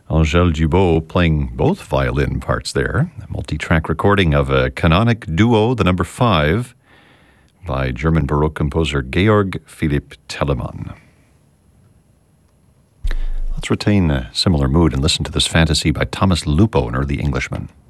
Angèle Dubot playing both violin parts there. A multi-track recording of a canonic duo, the number 5, by German Baroque composer Georg Philipp Telemann. Let's retain a similar mood and listen to this fantasy by Thomas Lupo, an early Englishman.